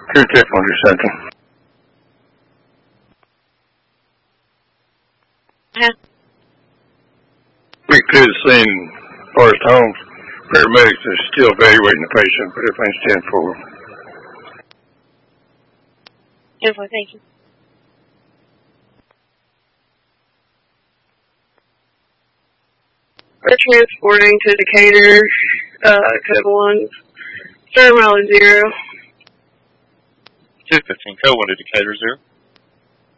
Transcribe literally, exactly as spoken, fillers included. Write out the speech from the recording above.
Crew check one two something. Yeah. We clear the scene, Forest Homes. Paramedics are still evaluating the patient, but everything's ten four. ten four, thank you. We're transporting to Decatur, uh, code one, start mile zero. two fifteen, code one to Decatur, zero.